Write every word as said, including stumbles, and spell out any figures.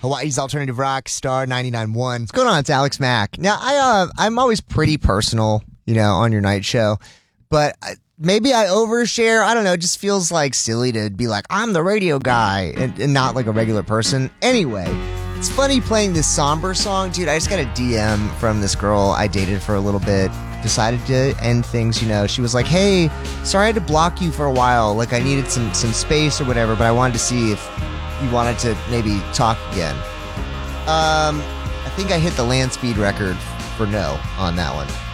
Hawaii's Alternative Rock, Star ninety-nine point one. What's going on? It's Alex Mack. Now, I, uh, I'm always pretty personal, you know, on your night show, but I, maybe I overshare. I don't know. It just feels like silly to be like, I'm the radio guy and, and not like a regular person. Anyway, it's funny playing this somber song. Dude, I just got a D M from this girl I dated for a little bit. Decided to end things, you know. She was like, hey, sorry I had to block you for a while. Like, I needed some, some space or whatever, but I wanted to see if you wanted to maybe talk again. Um, I think I hit the land speed record for no on that one.